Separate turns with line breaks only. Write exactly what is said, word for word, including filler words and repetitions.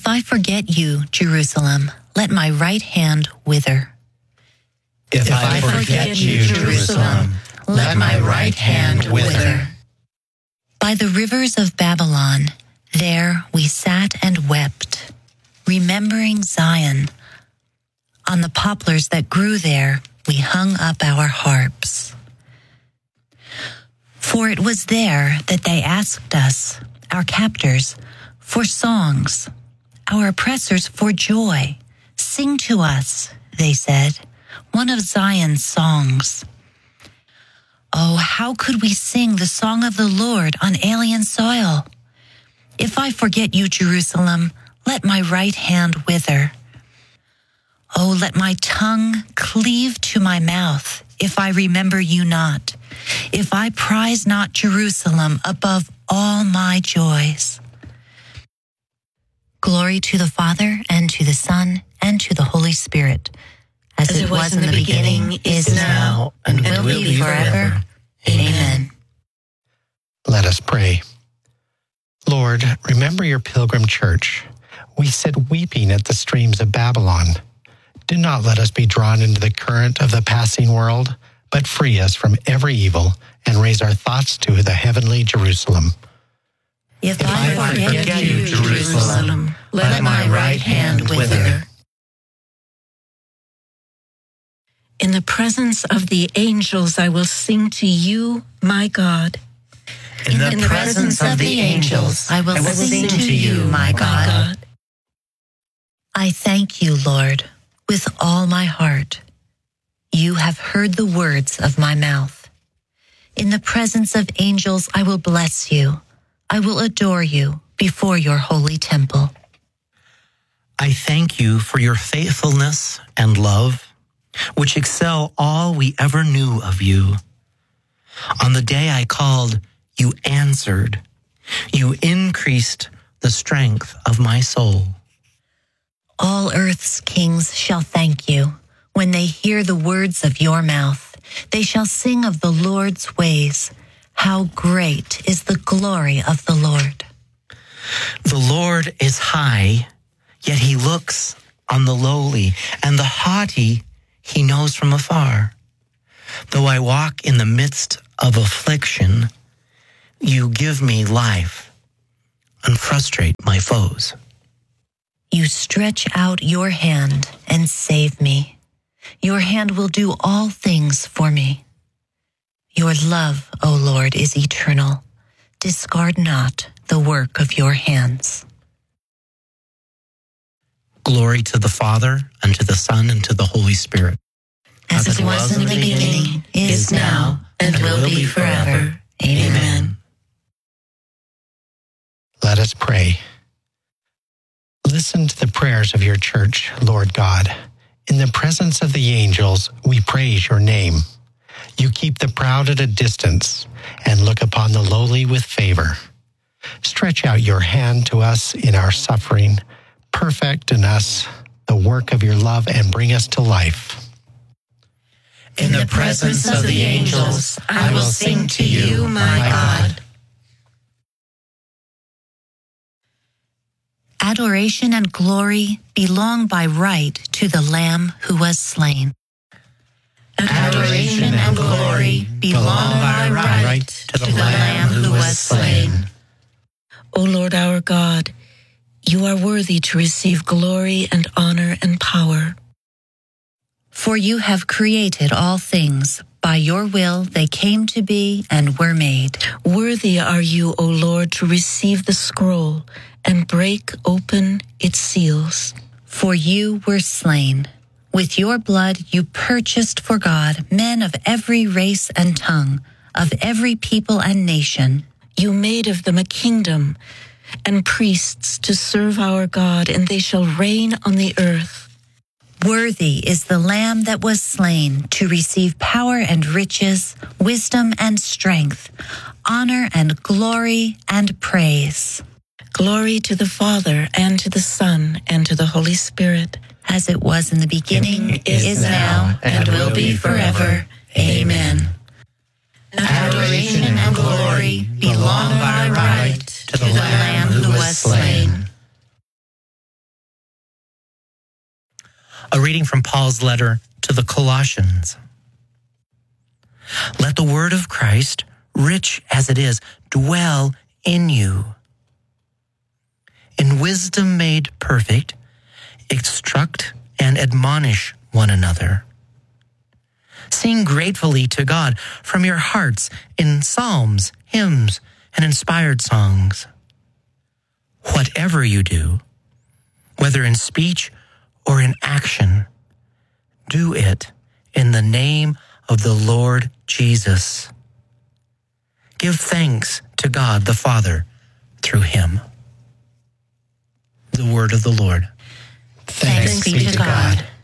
If I forget you, Jerusalem, let my right hand wither.
If I forget you, Jerusalem, let my right hand wither.
By the rivers of Babylon, there we sat and wept, remembering Zion. On the poplars that grew there, we hung up our harps. For it was there that they asked us, our captors, for songs, our oppressors for joy. Sing to us, they said, one of Zion's songs. Oh, how could we sing the song of the Lord on alien soil? If I forget you, Jerusalem, let my right hand wither. Oh, let my tongue cleave to my mouth if I remember you not, if I prize not Jerusalem above all my joys. Glory to the Father, and to the Son, and to the Holy Spirit, as, as it was, was in the beginning, beginning is now, and, and will, will be forever. forever. Amen.
Let us pray. Lord, remember your pilgrim church. We sit weeping at the streams of Babylon. Do not let us be drawn into the current of the passing world, but free us from every evil and raise our thoughts to the heavenly Jerusalem.
If, if I, I forget, forget you, Jerusalem, let my right hand wither.
In the presence of the angels, I will sing to you, my God.
In the, In the presence, presence of the angels, I will, I will sing, sing to you, my God. my God. I thank you, Lord, with all my heart. You have heard the words of my mouth. In the presence of angels, I will bless you. I will adore you before your holy temple.
I thank you for your faithfulness and love, which excel all we ever knew of you. On the day I called, you answered. You increased the strength of my soul.
All earth's kings shall thank you when they hear the words of your mouth. They shall sing of the Lord's ways. How great is the glory of the Lord.
The Lord is high, yet he looks on the lowly, and the haughty he knows from afar. Though I walk in the midst of affliction, you give me life and frustrate my foes.
You stretch out your hand and save me. Your hand will do all things for me. Your love, O Lord, is eternal. Discard not the work of your hands.
Glory to the Father, and to the Son, and to the Holy Spirit.
As, As it was, was in the beginning, is now, and will be forever. Amen.
Let us pray. Listen to the prayers of your church, Lord God. In the presence of the angels, we praise your name. You keep the proud at a distance and look upon the lowly with favor. Stretch out your hand to us in our suffering. Perfect in us the work of your love and bring us to life.
In the presence of the angels, I will sing to you, my God.
Adoration and glory belong by right to the Lamb who was slain.
Adoration and glory belong by right to the Lamb who was slain.
O Lord our God, you are worthy to receive glory and honor and power.
For you have created all things. By your will they came to be and were made.
Worthy are you, O Lord, to receive the scroll and break open its seals.
For you were slain. With your blood you purchased for God men of every race and tongue, of every people and nation.
You made of them a kingdom and priests to serve our God, and they shall reign on the earth.
Worthy is the Lamb that was slain to receive power and riches, wisdom and strength, honor and glory and praise.
Glory to the Father, and to the Son, and to the Holy Spirit.
As it was in the beginning,
is,
is
now, and will be forever. Amen. Adoration and glory belong by right to the Lamb who was slain.
A reading from Paul's letter to the Colossians. Let the word of Christ, rich as it is, dwell in you. In wisdom made perfect, instruct and admonish one another. Sing gratefully to God from your hearts in psalms, hymns, and inspired songs. Whatever you do, whether in speech or in action, do it in the name of the Lord Jesus. Give thanks to God the Father through him. The word of the Lord.
Thanks, Thanks be to God. God.